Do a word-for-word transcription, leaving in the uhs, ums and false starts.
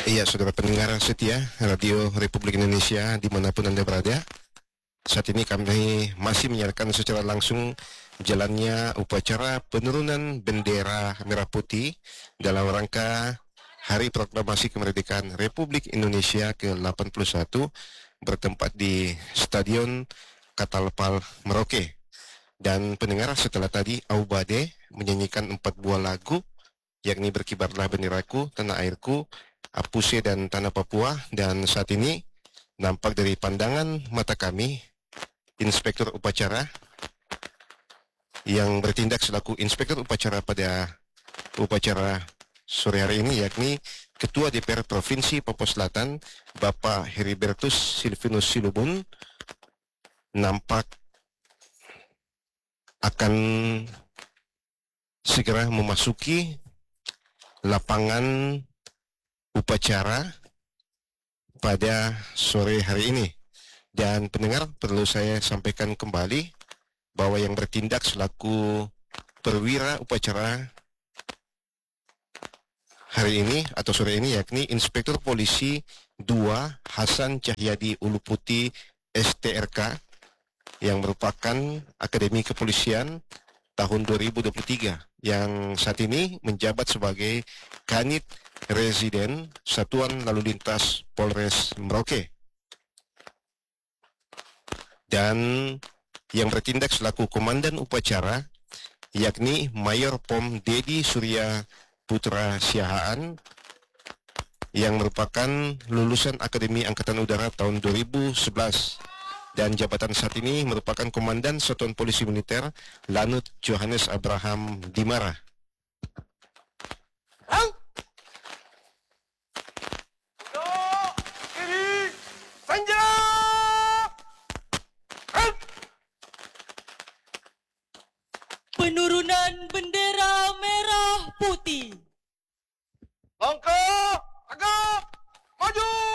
Iya, saudara pendengar setia Radio Republik Indonesia dimanapun Anda berada. Saat ini kami masih menyiarkan secara langsung jalannya upacara penurunan bendera merah putih dalam rangka Hari Proklamasi Kemerdekaan Republik Indonesia ke delapan puluh satu bertempat di Stadion Katalpal Merauke. Dan pendengar, setelah tadi Aubade menyanyikan empat buah lagu, yakni Berkibarlah Benderaku, Tanah Airku, Apuse dan Tanah Papua. Dan saat ini nampak dari pandangan mata kami Inspektur Upacara yang bertindak selaku Inspektur Upacara pada upacara sore hari ini, yakni Ketua D P R Provinsi Papua Selatan Bapak Heribertus Silvinus Silubun, nampak akan segera memasuki lapangan upacara pada sore hari ini. Dan pendengar, perlu saya sampaikan kembali bahwa yang bertindak selaku perwira upacara hari ini atau sore ini yakni Inspektur Polisi dua Hasan Cahyadi Uluputi S T R K yang merupakan Akademi Kepolisian tahun dua ribu dua puluh tiga yang saat ini menjabat sebagai Kanit Residen Satuan Lalu Lintas Polres Merauke. Dan yang bertindak selaku Komandan Upacara yakni Mayor Pom Dedi Surya Putra Siahaan yang merupakan lulusan Akademi Angkatan Udara tahun dua ribu sebelas. Dan jabatan saat ini merupakan Komandan Satuan Polisi Militer Lanut Johannes Abraham Dimara. Ang! Duduk! Kiri! Sanja! Ang! Penurunan bendera merah putih. Langkah! Agak! Maju!